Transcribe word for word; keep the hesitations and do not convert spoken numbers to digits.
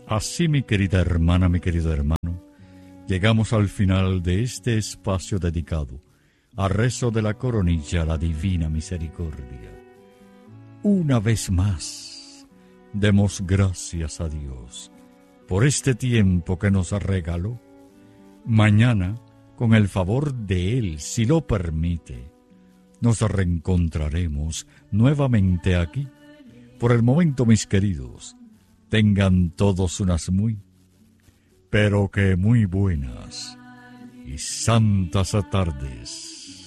Así, mi querida hermana, mi querido hermano, llegamos al final de este espacio dedicado a rezo de la coronilla a la divina misericordia. Una vez más, demos gracias a Dios por este tiempo que nos regaló. Mañana, con el favor de Él, si lo permite, nos reencontraremos nuevamente aquí. Por el momento, mis queridos, tengan todos unas muy, pero que muy buenas y santas tardes.